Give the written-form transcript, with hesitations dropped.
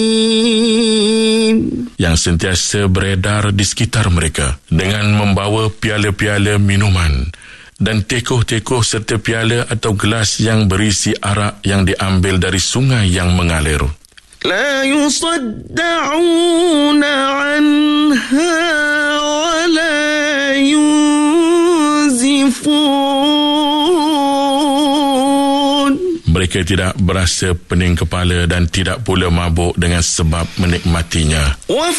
yang sentiasa beredar di sekitar mereka dengan membawa piala-piala minuman dan tekoh-tekoh serta piala atau gelas yang berisi arak yang diambil dari sungai yang mengalir. لا يصدعون عنها ولا ينزفون. Mereka tidak berasa pening kepala dan tidak pula mabuk dengan sebab menikmatinya.